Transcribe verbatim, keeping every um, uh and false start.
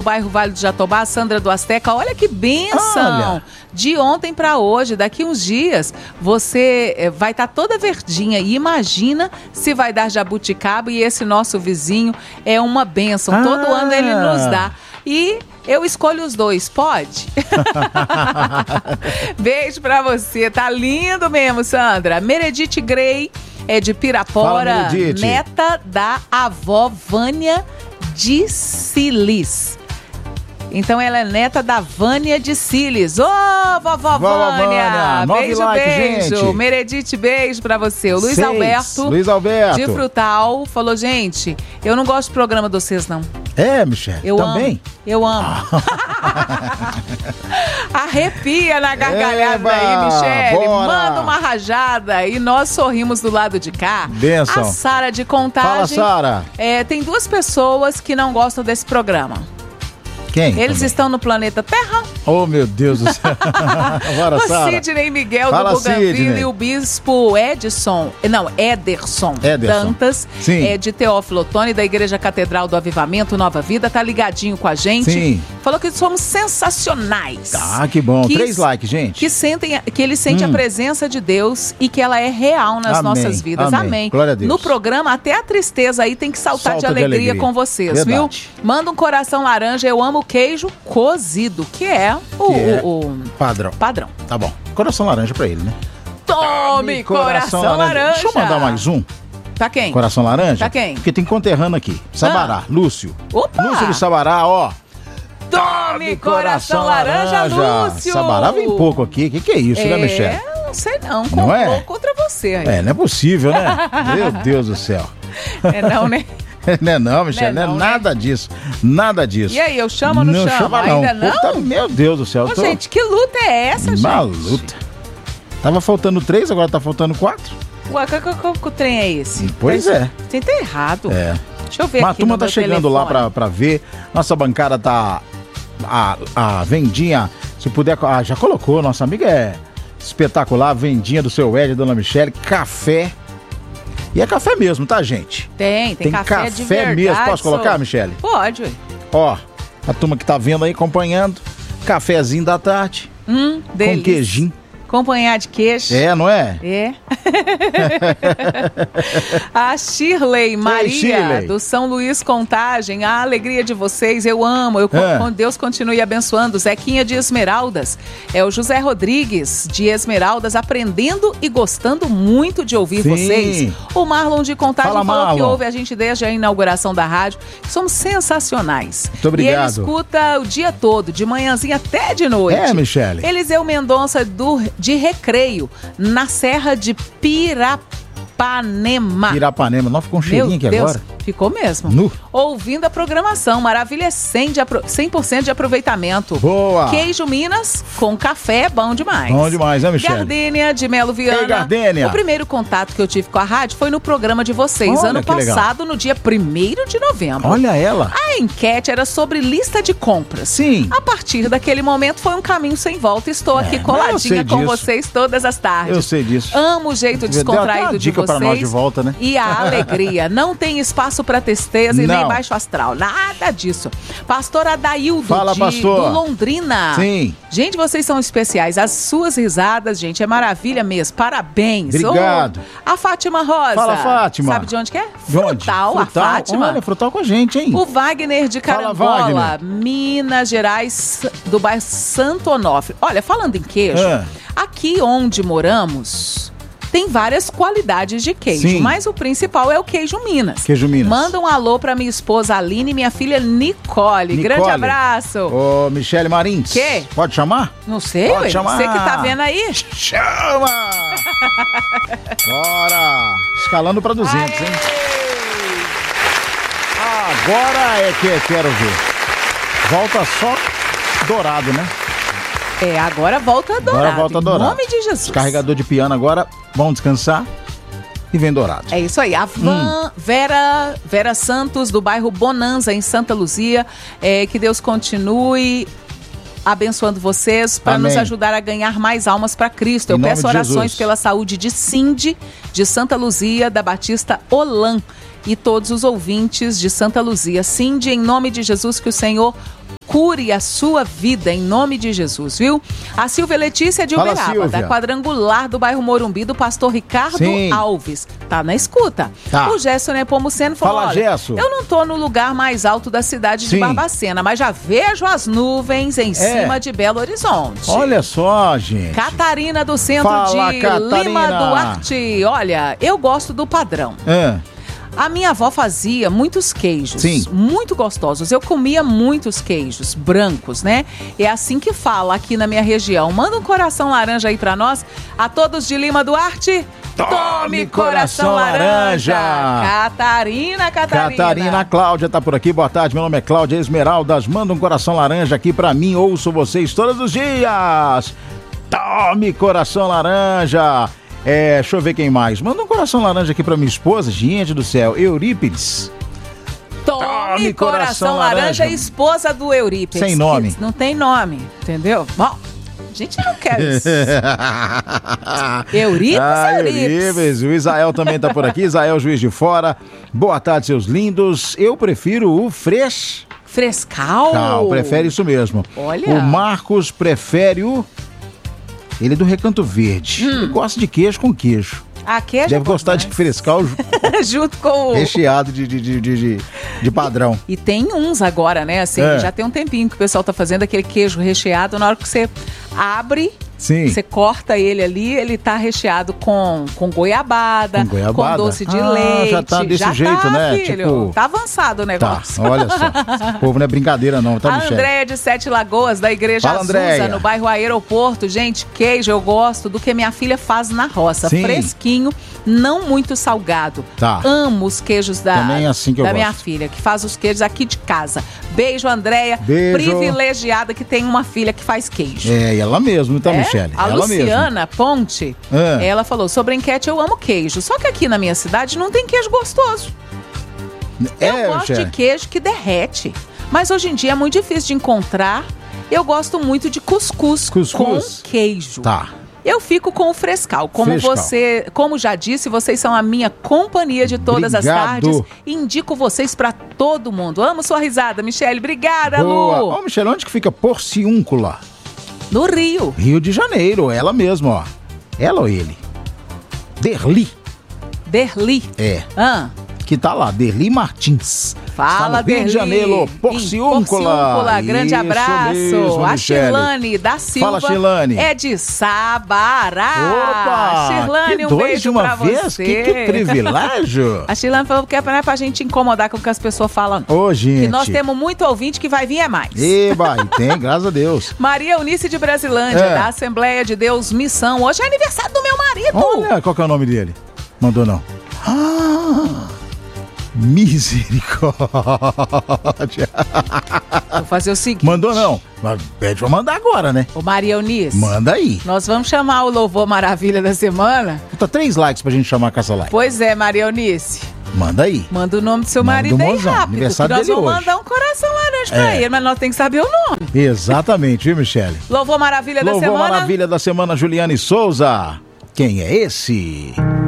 bairro Vale do Jatobá, a Sandra do Azteca. Olha que bênção! Olha. De ontem para hoje, daqui uns dias, você vai estar tá toda verdinha. E imagina se vai dar jabuticaba e esse nosso vizinho é uma bênção. Ah. Todo ano ele nos dá. E eu escolho os dois, pode? Beijo pra você, tá lindo mesmo, Sandra. Meredith Grey é de Pirapora, Fala, neta da avó Vânia de Silis. Então ela é neta da Vânia de Silis. Ô, oh, vovó Vânia! Vânia. Beijo, like, beijo. Gente. Meredith, beijo pra você. O Luiz Seis. Alberto, Luiz Alberto, de Frutal, falou, gente, eu não gosto do programa de vocês, não. É, Michele, eu também? Amo, eu amo. Arrepia na gargalhada aí, Michele. Bora. Manda uma rajada e nós sorrimos do lado de cá. Benção. A Sara de Contagem. Fala, Sara. É, tem duas pessoas que não gostam desse programa. Quem? Eles também? Estão no planeta Terra. Oh, meu Deus do céu. Bora, o Sara. Sidney Miguel Fala, do Bougainville Sidney. E o bispo Edson, não, Ederson, Ederson. Dantas, Sim. é, de Teófilo Otoni, da Igreja Catedral do Avivamento Nova Vida, tá ligadinho com a gente. Sim. Falou que somos sensacionais. Ah, que bom. Que, Três likes, gente. Que, sentem, que ele sente hum. a presença de Deus e que ela é real nas Amém. nossas vidas. Amém. Amém. Glória a Deus. No programa, até a tristeza aí tem que saltar Salta de alegria, de alegria com vocês, Verdade. viu? Manda um coração laranja, eu amo queijo cozido, que é o, que é o, o padrão. padrão. Tá bom. Coração laranja pra ele, né? Tome coração, coração laranja. laranja. Deixa eu mandar mais um. Pra quem? Coração laranja? Pra quem? Porque tem conterrâneo aqui. Sabará, ah. Lúcio. Opa! Lúcio de Sabará, ó. Tome coração, coração laranja, laranja, Lúcio. Sabará vem pouco aqui. O que, que é isso, é, né, Michele? É, não sei não. Não Comprou é? contra você aí. É, não é possível, né? Meu Deus do céu. É não, né? Não é não, Michele, não é, não, não é nada né? disso, nada disso. E aí, eu chamo ou não, não chamo? Chama, não. Ainda não? Puta, meu Deus do céu. Ô, tô... gente, que luta é essa, gente? Uma luta. Tava faltando três, agora tá faltando quatro. Ué, qual que o trem é esse? Pois Mas, é. Tem tá errado. É. Deixa eu ver Mas aqui a turma no tá meu chegando telefone. lá pra, pra ver. Nossa bancada tá... A, a vendinha, se puder... Ah, já colocou, nossa amiga é espetacular. Vendinha do seu Ed, dona Michele. Café... E é café mesmo, tá, gente? Tem, tem, tem café, café de verdade. mesmo. Posso sou... colocar, Michele? Pode, ué. Ó, a turma que tá vendo aí, acompanhando. Cafezinho da tarde. Hum, com delícia. queijinho. Acompanhar de queijo. É, não é? É. A Shirley Maria, Ei, Shirley. do São Luís Contagem. A alegria de vocês, eu amo. Eu, é. Deus continue abençoando. Zequinha de Esmeraldas. É o José Rodrigues de Esmeraldas, aprendendo e gostando muito de ouvir Sim. vocês. O Marlon de Contagem Fala, falou Marlon. que ouve a gente desde a inauguração da rádio. Que somos sensacionais. Muito obrigado. E ele escuta o dia todo, de manhãzinha até de noite. É, Michele. Eliseu Mendonça do de Recreio, na Serra de Pirapanema. Pirapanema, não ficou um cheirinho aqui Deus, agora? Ficou mesmo. Nu. Ouvindo a programação, maravilha é cem por cento de aproveitamento. Boa. Queijo Minas com café, bom demais. Bom demais, né, Michele? Gardênia de Melo Viana. Ei, Gardênia. O primeiro contato que eu tive com a rádio foi no programa de vocês, Olha, ano passado, no dia primeiro de novembro. Olha ela. A enquete era sobre lista de compras. Sim. A partir daquele momento foi um caminho sem volta. Estou É, aqui mas eu coladinha sei com disso. vocês todas as tardes. Eu sei disso. Amo o jeito Deu até uma descontraído de dica vocês. pra nós de volta, né? E a alegria. Não tem espaço para tristeza e Não. nem baixo astral. Nada disso. Pastor Adaildo Fala, de, pastor. do Londrina. Sim. Gente, vocês são especiais. As suas risadas, gente, é maravilha mesmo. Parabéns. Obrigado. Oh, a Fátima Rosa. Fala, Fátima. Sabe de onde que é? De onde? Frutal, Frutal, a Fátima. Olha, Frutal com a gente, hein? O Wagner de Fala, Carangola, Wagner. Minas Gerais, do bairro Santo Onofre. Olha, falando em queijo, É. aqui onde moramos tem várias qualidades de queijo, Sim. mas o principal é o queijo Minas. Queijo Minas. Manda um alô pra minha esposa Aline e minha filha Nicole. Nicole. Grande abraço. Ô, Michele Marins. Quê? Pode chamar? Não sei, Pode ué. chamar. Você que tá vendo aí? Chama! Bora! Escalando pra duzentos, Aê! hein? Agora é que eu quero ver. Volta só dourado, né? É, agora volta dourado. Agora volta dourado. Em nome de Jesus. Carregador de piano agora, vão descansar e vem dourado. É isso aí. A Van hum. Vera, Vera Santos, do bairro Bonanza, em Santa Luzia. É, que Deus continue abençoando vocês para nos ajudar a ganhar mais almas para Cristo. Eu peço orações pela saúde de Cindy, de Santa Luzia, da Batista Olan, e todos os ouvintes de Santa Luzia. Cindy, em nome de Jesus, que o Senhor cure a sua vida em nome de Jesus, viu? A Silvia Letícia de Fala, Uberaba, Silvia. da Quadrangular do bairro Morumbi, do pastor Ricardo Sim. Alves. Tá na escuta. Tá. O Gerson Nepomuceno falou, Fala, olha, Gerson. eu não tô no lugar mais alto da cidade de Sim. Barbacena, mas já vejo as nuvens em É. cima de Belo Horizonte. Olha só, gente. Catarina do centro Fala, de Catarina. Lima Duarte. Olha, eu gosto do padrão. É. A minha avó fazia muitos queijos, Sim. muito gostosos. Eu comia muitos queijos brancos, né? É assim que fala aqui na minha região. Manda um coração laranja aí pra nós. A todos de Lima Duarte, tome coração laranja. Catarina, Catarina. Catarina Cláudia tá por aqui. Boa tarde, meu nome é Cláudia Esmeraldas. Manda um coração laranja aqui pra mim. Ouço vocês todos os dias. Tome coração laranja. É, deixa eu ver quem mais. Manda um coração laranja aqui pra minha esposa. Gente do céu, Eurípides. Tome, Tome coração, coração laranja, laranja. esposa do Eurípides. Sem nome. Que não tem nome, entendeu? Bom, a gente não quer isso. Eurípides, ah, Eurípides. Eurípides. O Isael também tá por aqui. Isael, Juiz de Fora. Boa tarde, seus lindos. Eu prefiro o fresh. Frescal. Cal, prefere isso mesmo. Olha. O Marcos prefere o... Ele é do Recanto Verde. Hum. Ele gosta de queijo com queijo. Ah, queijo Deve é bom gostar de demais. frescal Junto com o... recheado de, de, de, de, de, de padrão. E tem uns agora, né? Assim, É. já tem um tempinho que o pessoal tá fazendo aquele queijo recheado. Na hora que você abre, Sim. você corta ele ali, ele tá recheado com, com goiabada, Com goiabada? doce de Ah, leite. já tá desse jeito, tá, né? Filho. Tipo- Tá avançado o Tá, negócio. olha só. O povo não é brincadeira não, tá, A Michele? Andréia de Sete Lagoas, da Igreja Fala, Azusa, Andréia. no bairro Aeroporto. Gente, queijo eu gosto do que minha filha faz na roça. Sim. Fresquinho, não muito salgado. Tá. Amo os queijos da, Também é assim que eu da gosto. minha filha, que faz os queijos aqui de casa. Beijo, Andréia. Beijo. Privilegiada que tem uma filha que faz queijo. É, e ela mesmo, tá, É? Michele? A Ela mesmo. Luciana Ponte, É. ela falou, sobre enquete eu amo queijo. Só que aqui na minha cidade não tem queijo gostoso. É, Eu gosto Michele. de queijo que derrete. Mas hoje em dia é muito difícil de encontrar. Eu gosto muito de cuscuz, Cuscuz? com queijo. Tá. Eu fico com o frescal. Como Frescal. você, como já disse, vocês são a minha companhia de todas as Obrigado. tardes. Indico vocês pra todo mundo. Amo sua risada, Michele. Obrigada, Boa. Lu. Ô, Michele, onde que fica Porciúncula? No Rio. Rio de Janeiro, ela mesma, ó. Ela ou ele? Derli. Derli. É. Ah, Que tá lá, Derli Martins. fala, Está no Rio de Derli. Janeiro, Em Porciúncula. Porciúncula, grande Isso abraço. mesmo, a Michele. Shirlane da Silva. Fala, Shirlane. É de Sabará. Opa! Shirlane, que um dois beijo de uma pra vez? você. Que, que privilégio. A Shirlane falou que é pra, pra gente incomodar com o que as pessoas falam. Ô, gente. Que nós temos muito ouvinte que vai vir é mais. Eba, e tem, graças a Deus. Maria Eunice de Brasilândia, É. da Assembleia de Deus Missão. Hoje é aniversário do meu marido. Olha, qual que é o nome dele? Mandou não. Ah, misericórdia. Vou fazer o seguinte. Mandou não. Mas pede pra mandar agora, né? Ô, Maria Eunice. Manda aí. Nós vamos chamar o Louvor Maravilha da Semana? Falta três likes pra gente chamar a Caça Like. Pois é, Maria Eunice. Manda aí. Manda o nome do seu Nome marido do aí mozão, rápido. aniversário que nós dele vamos hoje. mandar um coração laranja pra É. ele, mas nós temos que saber o nome. Exatamente, viu, Michele? Louvor Maravilha da Louvor Semana. Maravilha da Semana, Juliane Souza. Quem é esse?